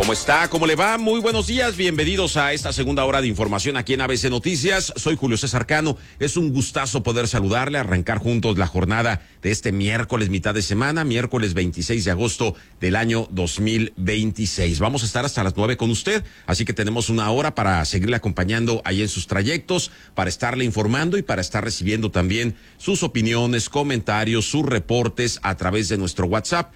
¿Cómo está? ¿Cómo le va? Muy buenos días. Bienvenidos a esta segunda hora de información aquí en ABC Noticias. Soy Julio César Cano. Es un gustazo poder saludarle, arrancar juntos la jornada de este miércoles, mitad de semana, miércoles 26 de agosto del año 2026. Vamos a estar hasta las 9 con usted, así que tenemos una hora para seguirle acompañando ahí en sus trayectos, para estarle informando y para estar recibiendo también sus opiniones, comentarios, sus reportes a través de nuestro WhatsApp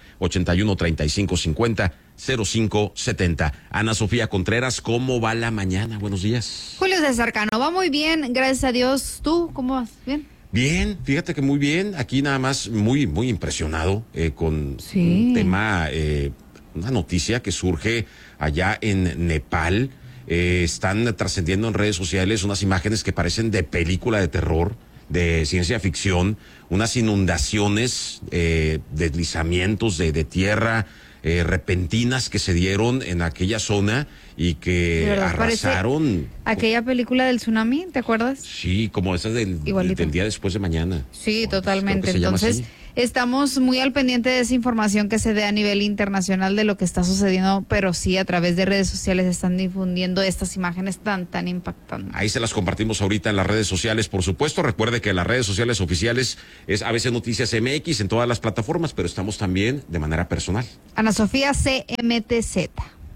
8135500570. Ana Sofía Contreras, ¿cómo va la mañana? Buenos días. Julio César Cano, va muy bien, gracias a Dios. ¿Tú cómo vas? ¿Bien? Bien, fíjate que muy bien. Aquí nada más muy impresionado con un tema, una noticia que surge allá en Nepal. Están trascendiendo en redes sociales unas imágenes que parecen de película de terror, de ciencia ficción, unas inundaciones, deslizamientos de tierra, repentinas que se dieron en aquella zona y que arrasaron. Aquella película del tsunami, ¿te acuerdas? Sí, como esa del día después de mañana. Sí, totalmente. Entonces, estamos muy al pendiente de esa información que se dé a nivel internacional de lo que está sucediendo, pero sí, a través de redes sociales están difundiendo estas imágenes tan impactantes. Ahí se las compartimos ahorita en las redes sociales, por supuesto. Recuerde que las redes sociales oficiales es ABC Noticias MX en todas las plataformas, pero estamos también de manera personal. Ana Sofía CMTZ.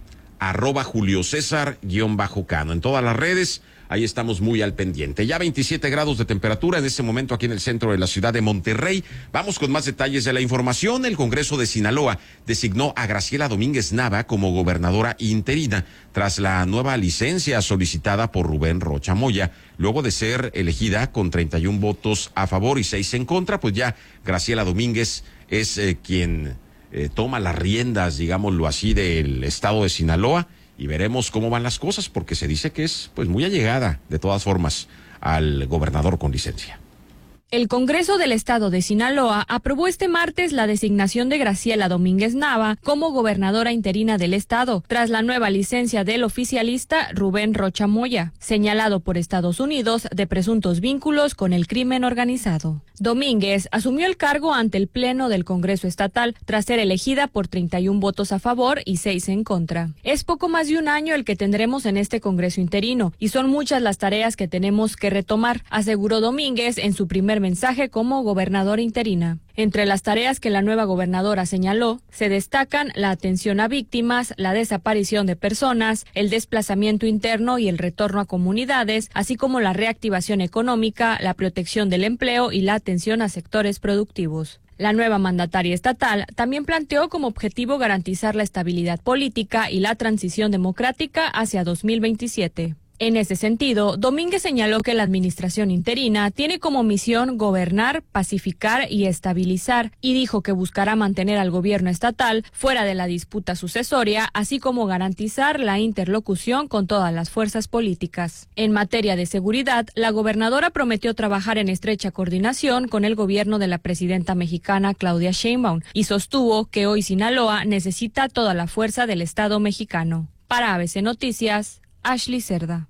@Julio César_Cano. En todas las redes, ahí estamos muy al pendiente. Ya 27 grados de temperatura en este momento aquí en el centro de la ciudad de Monterrey. Vamos con más detalles de la información. El Congreso de Sinaloa designó a Graciela Domínguez Nava como gobernadora interina tras la nueva licencia solicitada por Rubén Rocha Moya. Luego de ser elegida con 31 votos a favor y 6 en contra, pues ya Graciela Domínguez es quien toma las riendas, digámoslo así, del estado de Sinaloa, y veremos cómo van las cosas, porque se dice que es pues muy allegada, de todas formas, al gobernador con licencia. El Congreso del Estado de Sinaloa aprobó este martes la designación de Graciela Domínguez Nava como gobernadora interina del estado, tras la nueva licencia del oficialista Rubén Rocha Moya, señalado por Estados Unidos de presuntos vínculos con el crimen organizado. Domínguez asumió el cargo ante el Pleno del Congreso Estatal tras ser elegida por 31 votos a favor y 6 en contra. Es poco más de un año el que tendremos en este Congreso interino y son muchas las tareas que tenemos que retomar, aseguró Domínguez en su primer mensaje como gobernadora interina. Entre las tareas que la nueva gobernadora señaló, se destacan la atención a víctimas, la desaparición de personas, el desplazamiento interno y el retorno a comunidades, así como la reactivación económica, la protección del empleo y la atención a sectores productivos. La nueva mandataria estatal también planteó como objetivo garantizar la estabilidad política y la transición democrática hacia 2027. En ese sentido, Domínguez señaló que la administración interina tiene como misión gobernar, pacificar y estabilizar, y dijo que buscará mantener al gobierno estatal fuera de la disputa sucesoria, así como garantizar la interlocución con todas las fuerzas políticas. En materia de seguridad, la gobernadora prometió trabajar en estrecha coordinación con el gobierno de la presidenta mexicana Claudia Sheinbaum y sostuvo que hoy Sinaloa necesita toda la fuerza del Estado mexicano. Para ABC Noticias, Ashley Cerda.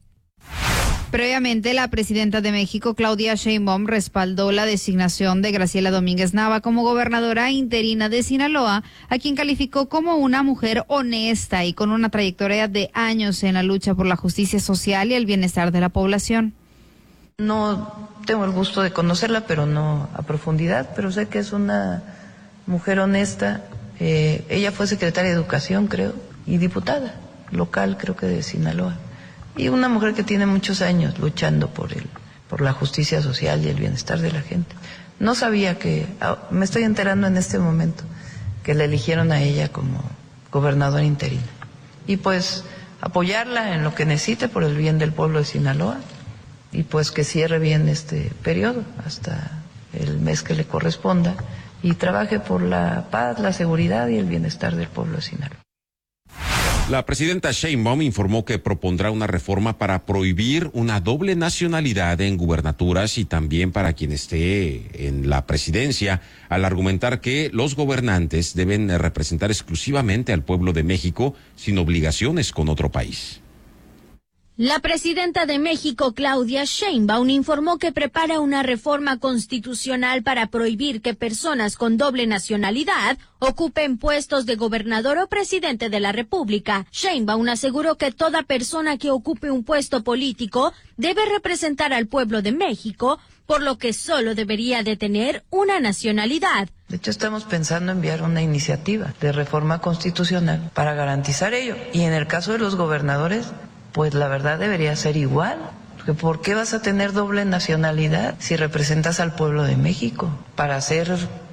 Previamente, la presidenta de México, Claudia Sheinbaum, respaldó la designación de Graciela Domínguez Nava como gobernadora interina de Sinaloa, a quien calificó como una mujer honesta y con una trayectoria de años en la lucha por la justicia social y el bienestar de la población. No tengo el gusto de conocerla, pero no a profundidad, pero sé que es una mujer honesta. Ella fue secretaria de Educación, creo, y diputada local, creo que de Sinaloa. Y una mujer que tiene muchos años luchando por la justicia social y el bienestar de la gente. No sabía me estoy enterando en este momento, que la eligieron a ella como gobernadora interina. Y pues apoyarla en lo que necesite por el bien del pueblo de Sinaloa, y pues que cierre bien este periodo hasta el mes que le corresponda y trabaje por la paz, la seguridad y el bienestar del pueblo de Sinaloa. La presidenta Sheinbaum informó que propondrá una reforma para prohibir una doble nacionalidad en gubernaturas y también para quien esté en la presidencia, al argumentar que los gobernantes deben representar exclusivamente al pueblo de México sin obligaciones con otro país. La presidenta de México, Claudia Sheinbaum, informó que prepara una reforma constitucional para prohibir que personas con doble nacionalidad ocupen puestos de gobernador o presidente de la República. Sheinbaum aseguró que toda persona que ocupe un puesto político debe representar al pueblo de México, por lo que solo debería de tener una nacionalidad. De hecho, estamos pensando enviar una iniciativa de reforma constitucional para garantizar ello. Y en el caso de los gobernadores, pues la verdad debería ser igual. Porque ¿por qué vas a tener doble nacionalidad si representas al pueblo de México? Para ser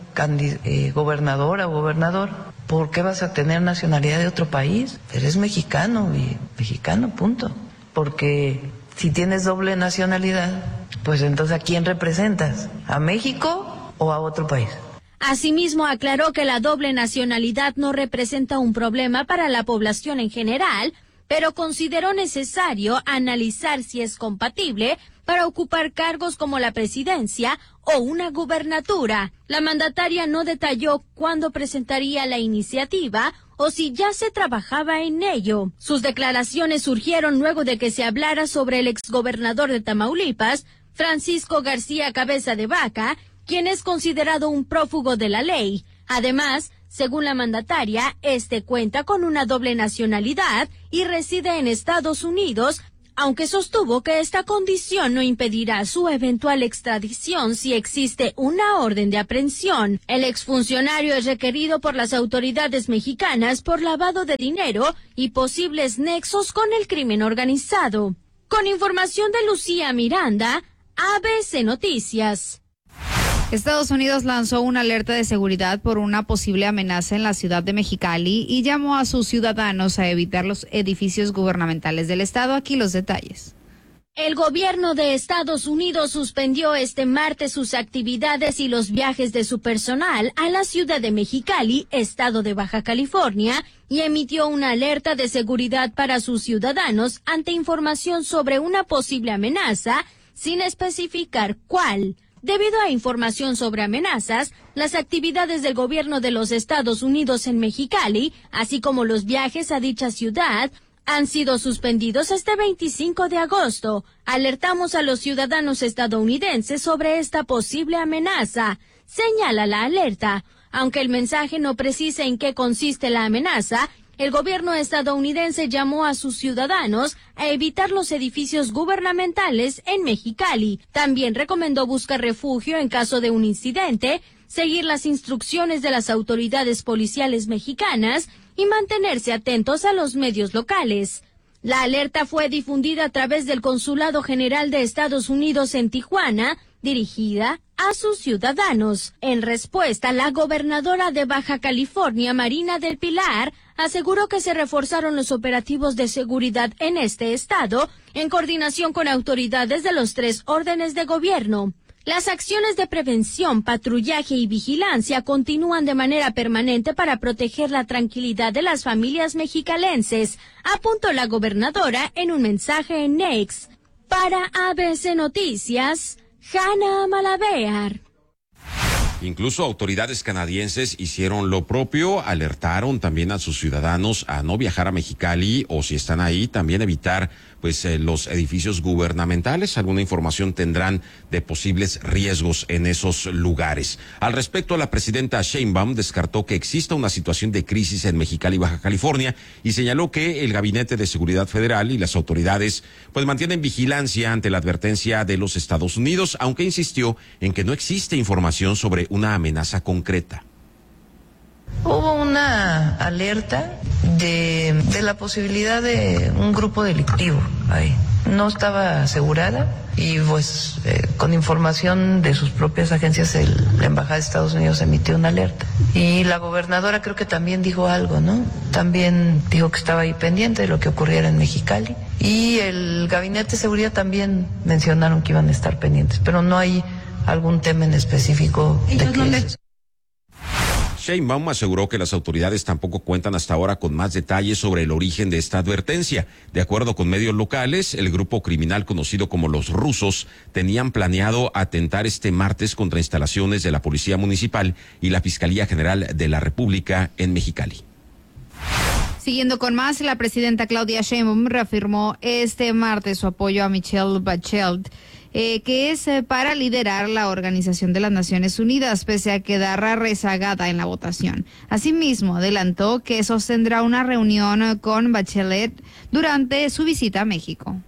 gobernadora o gobernador, ¿por qué vas a tener nacionalidad de otro país? Eres mexicano y mexicano, punto. Porque si tienes doble nacionalidad, pues entonces ¿a quién representas? ¿A México o a otro país? Asimismo, aclaró que la doble nacionalidad no representa un problema para la población en general, pero consideró necesario analizar si es compatible para ocupar cargos como la presidencia o una gubernatura. La mandataria no detalló cuándo presentaría la iniciativa o si ya se trabajaba en ello. Sus declaraciones surgieron luego de que se hablara sobre el exgobernador de Tamaulipas, Francisco García Cabeza de Vaca, quien es considerado un prófugo de la ley. Además, según la mandataria, este cuenta con una doble nacionalidad y reside en Estados Unidos, aunque sostuvo que esta condición no impedirá su eventual extradición si existe una orden de aprehensión. El exfuncionario es requerido por las autoridades mexicanas por lavado de dinero y posibles nexos con el crimen organizado. Con información de Lucía Miranda, ABC Noticias. Estados Unidos lanzó una alerta de seguridad por una posible amenaza en la ciudad de Mexicali y llamó a sus ciudadanos a evitar los edificios gubernamentales del estado. Aquí los detalles. El gobierno de Estados Unidos suspendió este martes sus actividades y los viajes de su personal a la ciudad de Mexicali, estado de Baja California, y emitió una alerta de seguridad para sus ciudadanos ante información sobre una posible amenaza, sin especificar cuál. Debido a información sobre amenazas, las actividades del gobierno de los Estados Unidos en Mexicali, así como los viajes a dicha ciudad, han sido suspendidos este 25 de agosto. Alertamos a los ciudadanos estadounidenses sobre esta posible amenaza, señala la alerta. Aunque el mensaje no precisa en qué consiste la amenaza, el gobierno estadounidense llamó a sus ciudadanos a evitar los edificios gubernamentales en Mexicali. También recomendó buscar refugio en caso de un incidente, seguir las instrucciones de las autoridades policiales mexicanas y mantenerse atentos a los medios locales. La alerta fue difundida a través del Consulado General de Estados Unidos en Tijuana, dirigida a sus ciudadanos. En respuesta, la gobernadora de Baja California, Marina del Pilar, aseguró que se reforzaron los operativos de seguridad en este estado en coordinación con autoridades de los 3 órdenes de gobierno. Las acciones de prevención, patrullaje y vigilancia continúan de manera permanente para proteger la tranquilidad de las familias mexicalenses, apuntó la gobernadora en un mensaje en X. Para ABC Noticias, Hanna Malavear. Incluso autoridades canadienses hicieron lo propio, alertaron también a sus ciudadanos a no viajar a Mexicali o si están ahí también evitar los edificios gubernamentales. Alguna información tendrán de posibles riesgos en esos lugares. Al respecto, la presidenta Sheinbaum descartó que exista una situación de crisis en Mexicali, Baja California, y señaló que el Gabinete de Seguridad Federal y las autoridades mantienen vigilancia ante la advertencia de los Estados Unidos, aunque insistió en que no existe información sobre una amenaza concreta. Hubo una alerta de la posibilidad de un grupo delictivo ahí. No estaba asegurada y con información de sus propias agencias la Embajada de Estados Unidos emitió una alerta. Y la gobernadora creo que también dijo algo, ¿no? También dijo que estaba ahí pendiente de lo que ocurriera en Mexicali. Y el Gabinete de Seguridad también mencionaron que iban a estar pendientes, pero no hay algún tema en específico de que Sheinbaum aseguró que las autoridades tampoco cuentan hasta ahora con más detalles sobre el origen de esta advertencia. De acuerdo con medios locales, el grupo criminal conocido como los Rusos tenían planeado atentar este martes contra instalaciones de la Policía Municipal y la Fiscalía General de la República en Mexicali. Siguiendo con más, la presidenta Claudia Sheinbaum reafirmó este martes su apoyo a Michelle Bachelet, que es para liderar la Organización de las Naciones Unidas, pese a quedar rezagada en la votación. Asimismo, adelantó que sostendrá una reunión con Bachelet durante su visita a México.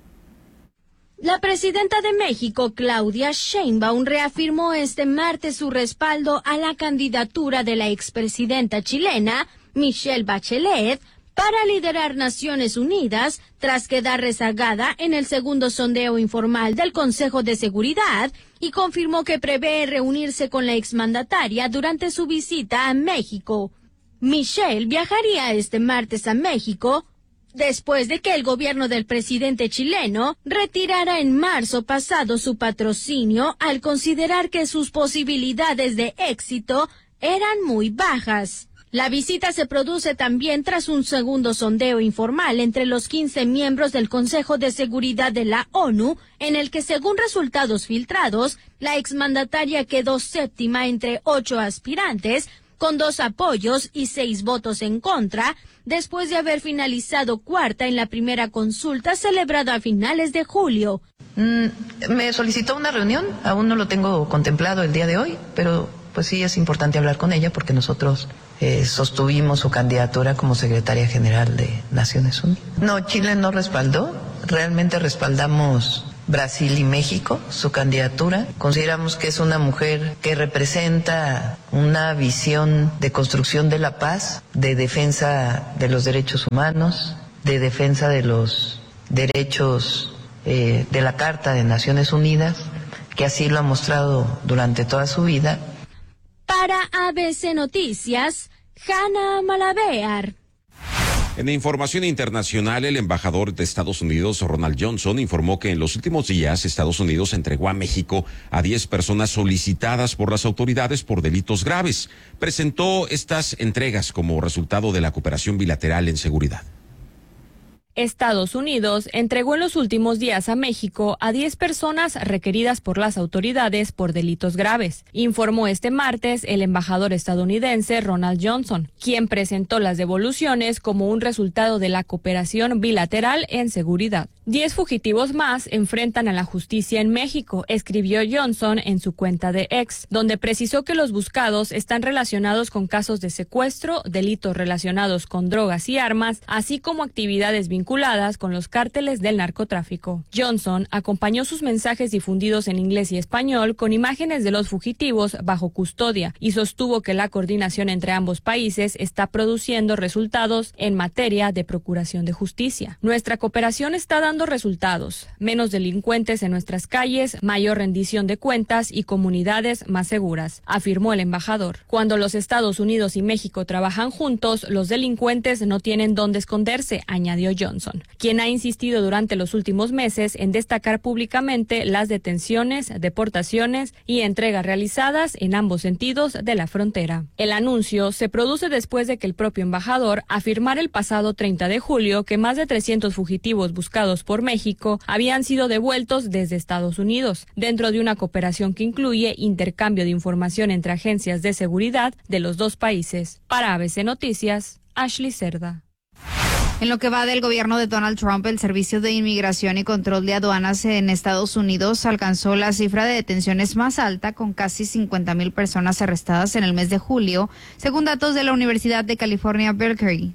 La presidenta de México, Claudia Sheinbaum, reafirmó este martes su respaldo a la candidatura de la expresidenta chilena, Michelle Bachelet, para liderar Naciones Unidas tras quedar rezagada en el segundo sondeo informal del Consejo de Seguridad y confirmó que prevé reunirse con la exmandataria durante su visita a México. Michelle viajaría este martes a México después de que el gobierno del presidente chileno retirara en marzo pasado su patrocinio al considerar que sus posibilidades de éxito eran muy bajas. La visita se produce también tras un segundo sondeo informal entre los 15 miembros del Consejo de Seguridad de la ONU, en el que, según resultados filtrados, la exmandataria quedó séptima entre 8 aspirantes, con 2 apoyos y 6 votos en contra, después de haber finalizado cuarta en la primera consulta celebrada a finales de julio. Me solicitó una reunión, aún no lo tengo contemplado el día de hoy, pero pues sí es importante hablar con ella porque nosotros sostuvimos su candidatura como secretaria general de Naciones Unidas. No, Chile no respaldó, realmente respaldamos Brasil y México, su candidatura. Consideramos que es una mujer que representa una visión de construcción de la paz, de defensa de los derechos humanos, de defensa de los derechos de la Carta de Naciones Unidas, que así lo ha mostrado durante toda su vida. Para ABC Noticias, Hanna Malabear. En información internacional, el embajador de Estados Unidos, Ronald Johnson, informó que en los últimos días Estados Unidos entregó a México a 10 personas solicitadas por las autoridades por delitos graves. Presentó estas entregas como resultado de la cooperación bilateral en seguridad. Estados Unidos entregó en los últimos días a México a 10 personas requeridas por las autoridades por delitos graves, informó este martes el embajador estadounidense Ronald Johnson, quien presentó las devoluciones como un resultado de la cooperación bilateral en seguridad. 10 fugitivos más enfrentan a la justicia en México, escribió Johnson en su cuenta de X, donde precisó que los buscados están relacionados con casos de secuestro, delitos relacionados con drogas y armas, así como actividades vinculadas con los cárteles del narcotráfico. Johnson acompañó sus mensajes difundidos en inglés y español con imágenes de los fugitivos bajo custodia y sostuvo que la coordinación entre ambos países está produciendo resultados en materia de procuración de justicia. Nuestra cooperación está dando resultados, menos delincuentes en nuestras calles, mayor rendición de cuentas y comunidades más seguras, afirmó el embajador. Cuando los Estados Unidos y México trabajan juntos, los delincuentes no tienen dónde esconderse, añadió Johnson, quien ha insistido durante los últimos meses en destacar públicamente las detenciones, deportaciones y entregas realizadas en ambos sentidos de la frontera. El anuncio se produce después de que el propio embajador afirmara el pasado 30 de julio que más de 300 fugitivos buscados por México habían sido devueltos desde Estados Unidos, dentro de una cooperación que incluye intercambio de información entre agencias de seguridad de los dos países. Para ABC Noticias, Ashley Cerda. En lo que va del gobierno de Donald Trump, el Servicio de Inmigración y Control de Aduanas en Estados Unidos alcanzó la cifra de detenciones más alta, con casi 50,000 personas arrestadas en el mes de julio, según datos de la Universidad de California, Berkeley.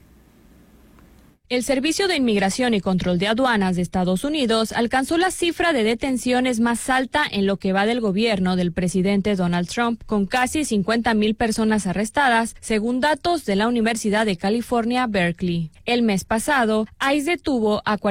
El Servicio de Inmigración y Control de Aduanas de Estados Unidos alcanzó la cifra de detenciones más alta en lo que va del gobierno del presidente Donald Trump, con casi 50,000 personas arrestadas, según datos de la Universidad de California, Berkeley. El mes pasado, ICE detuvo a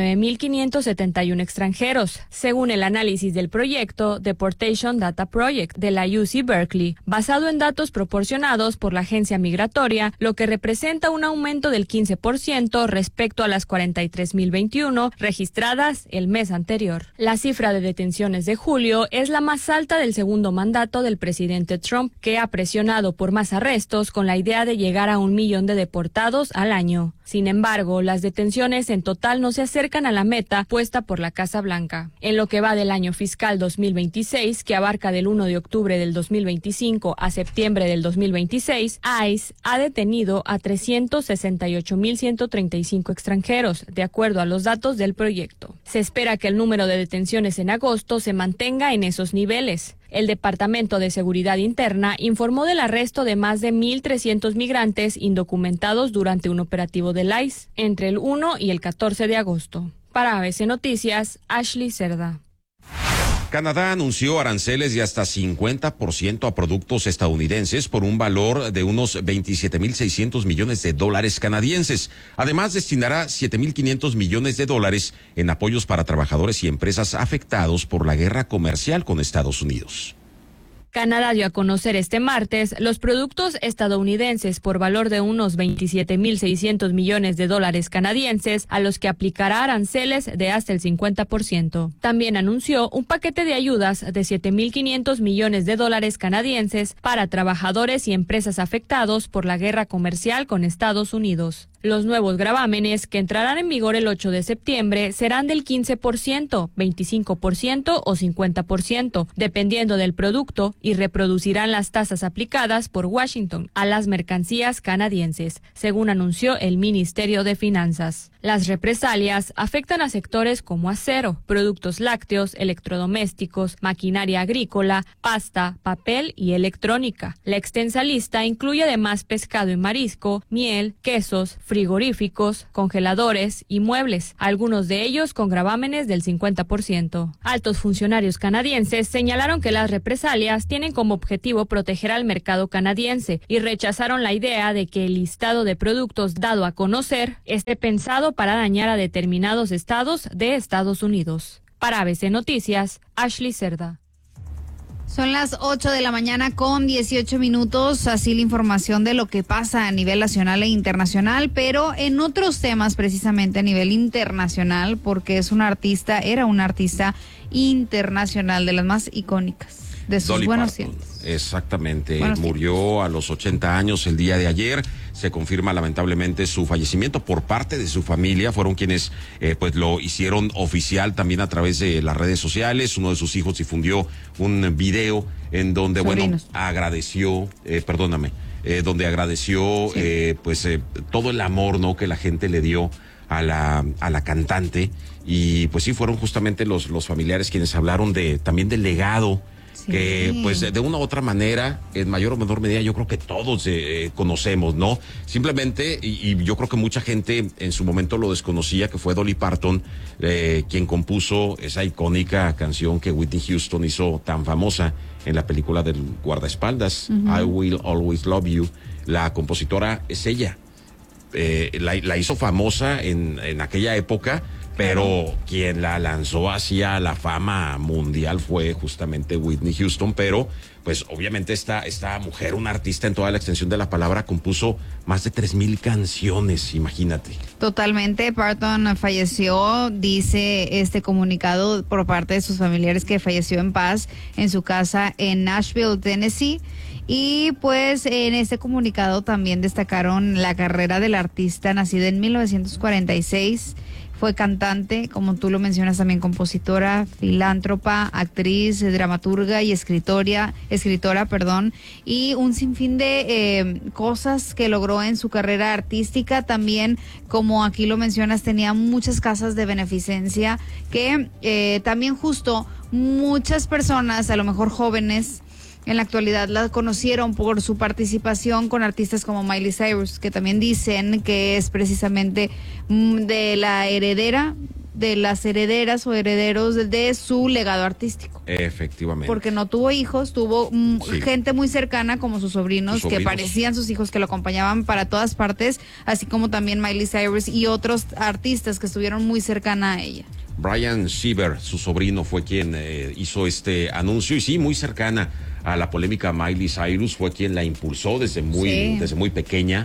49,571 extranjeros, según el análisis del proyecto Deportation Data Project de la UC Berkeley, basado en datos proporcionados por la agencia migratoria, lo que representa un aumento del 15% respecto a las 43.021 registradas el mes anterior. La cifra de detenciones de julio es la más alta del segundo mandato del presidente Trump, que ha presionado por más arrestos con la idea de llegar a 1 millón de deportados al año. Sin embargo, las detenciones en total no se acercan a la meta puesta por la Casa Blanca. En lo que va del año fiscal 2026, que abarca del 1 de octubre del 2025 a septiembre del 2026, ICE ha detenido a 368.135 extranjeros, de acuerdo a los datos del proyecto. Se espera que el número de detenciones en agosto se mantenga en esos niveles. El Departamento de Seguridad Interna informó del arresto de más de 1.300 migrantes indocumentados durante un operativo del ICE entre el 1 y el 14 de agosto. Para ABC Noticias, Ashley Cerda. Canadá anunció aranceles de hasta 50% a productos estadounidenses por un valor de unos 27.600 millones de dólares canadienses. Además, destinará 7.500 millones de dólares en apoyos para trabajadores y empresas afectados por la guerra comercial con Estados Unidos. Canadá dio a conocer este martes los productos estadounidenses por valor de unos 27.600 millones de dólares canadienses a los que aplicará aranceles de hasta el 50%. También anunció un paquete de ayudas de 7.500 millones de dólares canadienses para trabajadores y empresas afectados por la guerra comercial con Estados Unidos. Los nuevos gravámenes, que entrarán en vigor el 8 de septiembre, serán del 15%, 25% o 50%, dependiendo del producto, y reproducirán las tasas aplicadas por Washington a las mercancías canadienses, según anunció el Ministerio de Finanzas. Las represalias afectan a sectores como acero, productos lácteos, electrodomésticos, maquinaria agrícola, pasta, papel y electrónica. La extensa lista incluye además pescado y marisco, miel, quesos, frigoríficos, congeladores y muebles, algunos de ellos con gravámenes del 50%. Altos funcionarios canadienses señalaron que las represalias tienen como objetivo proteger al mercado canadiense y rechazaron la idea de que el listado de productos dado a conocer esté pensado para dañar a determinados estados de Estados Unidos. Para ABC Noticias, Ashley Cerda. Son las 8 de la mañana con 18 minutos, así la información de lo que pasa a nivel nacional e internacional, pero en otros temas precisamente a nivel internacional, porque es una artista, era una artista internacional de las más icónicas de sus Dolly buenos Parton. tiempos. Exactamente, Buenos murió a los 80 años el día de ayer. Se confirma lamentablemente su fallecimiento por parte de su familia. Fueron quienes pues lo hicieron oficial también a través de las redes sociales. Uno de sus hijos difundió un video en donde, Sobrinos. agradeció, donde agradeció Sí. todo el amor, ¿no?, que la gente le dio a la cantante. Y pues sí, fueron justamente los familiares quienes hablaron también del legado. Sí. Que pues de una u otra manera, en mayor o menor medida, yo creo que todos conocemos, ¿no? Simplemente, y yo creo que mucha gente en su momento lo desconocía, que fue Dolly Parton quien compuso esa icónica canción que Whitney Houston hizo tan famosa en la película del guardaespaldas, I Will Always Love You. La compositora es ella. La hizo famosa en aquella época, pero quien la lanzó hacia la fama mundial fue justamente Whitney Houston. Pero pues obviamente esta mujer, una artista en toda la extensión de la palabra, compuso más de 3,000 canciones, imagínate. Totalmente. Parton falleció, dice este comunicado por parte de sus familiares, que falleció en paz en su casa en Nashville, Tennessee. Y pues en este comunicado también destacaron la carrera del artista, nacida en 1946. Fue cantante, como tú lo mencionas, también compositora, filántropa, actriz, dramaturga y escritora, y un sinfín de cosas que logró en su carrera artística. También, como aquí lo mencionas, tenía muchas casas de beneficencia que también justo muchas personas, a lo mejor jóvenes, en la actualidad la conocieron por su participación con artistas como Miley Cyrus, que también dicen que es precisamente de la heredera, de las herederas o herederos de su legado artístico. Efectivamente. Porque no tuvo hijos, tuvo Sí. gente muy cercana como sus sobrinos, que parecían sus hijos, que lo acompañaban para todas partes, así como también Miley Cyrus y otros artistas que estuvieron muy cercana a ella. Brian Sieber, su sobrino, fue quien hizo este anuncio, y sí, muy cercana a la polémica. Miley Cyrus fue quien la impulsó desde muy pequeña,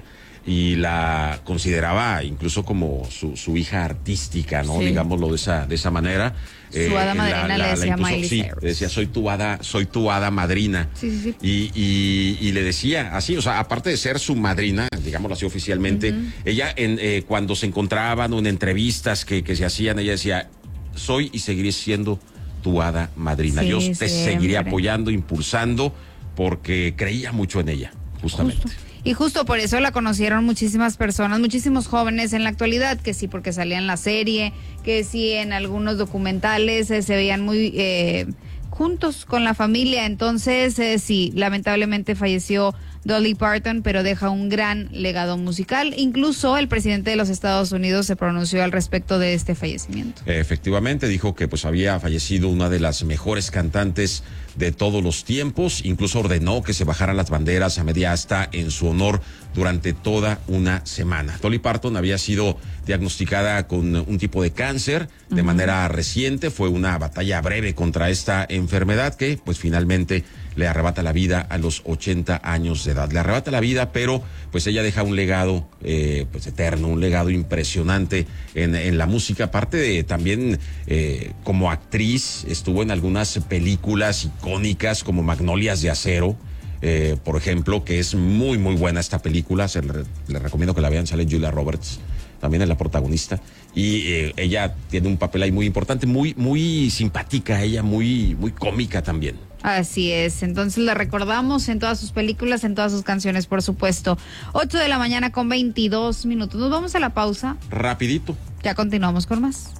y la consideraba incluso como su hija artística, ¿no? Sí. Digámoslo de esa manera. Su hada madrina le decía Miley sí, Cyrus. le decía, soy tu hada madrina. Sí. Y le decía así, o sea, aparte de ser su madrina, digámoslo así oficialmente, ella cuando se encontraban o en entrevistas que se hacían, ella decía, soy y seguiré siendo tu hada madrina. Sí, Yo te siempre. seguiré apoyando, impulsando, porque creía mucho en ella, justamente. Y justo por eso la conocieron muchísimas personas, muchísimos jóvenes en la actualidad, que sí porque salía en la serie, que sí en algunos documentales se veían muy juntos con la familia. Entonces, sí, lamentablemente falleció Dolly Parton, pero deja un gran legado musical. Incluso el presidente de los Estados Unidos se pronunció al respecto de este fallecimiento. Efectivamente, dijo que pues había fallecido una de las mejores cantantes de todos los tiempos. Incluso ordenó que se bajaran las banderas a media asta en su honor durante toda una semana. Dolly Parton había sido diagnosticada con un tipo de cáncer de manera reciente. Fue una batalla breve contra esta enfermedad que pues finalmente le arrebata la vida a los 80 años de edad. Le arrebata la vida, pero pues ella deja un legado pues eterno, un legado impresionante en la música. Aparte de también como actriz, estuvo en algunas películas icónicas como Magnolias de Acero, por ejemplo, que es muy muy buena esta película. Le recomiendo que la vean. Sale Julia Roberts, también es la protagonista, y ella tiene un papel ahí muy importante, muy simpática, ella muy cómica también. Así es, entonces la recordamos en todas sus películas, en todas sus canciones, por supuesto. 8:22 a.m. Nos vamos a la pausa. Rapidito. Ya continuamos con más.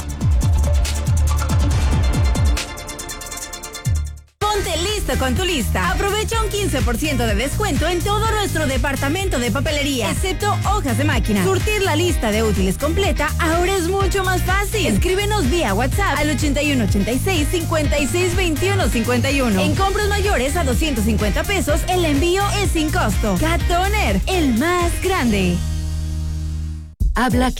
Ponte listo con tu lista. Aprovecha un 15% de descuento en todo nuestro departamento de papelería, excepto hojas de máquina. Surtir la lista de útiles completa ahora es mucho más fácil. Escríbenos vía WhatsApp al 8186-562151. En compras mayores a 250 pesos, el envío es sin costo. Cat Toner, el más grande. Habla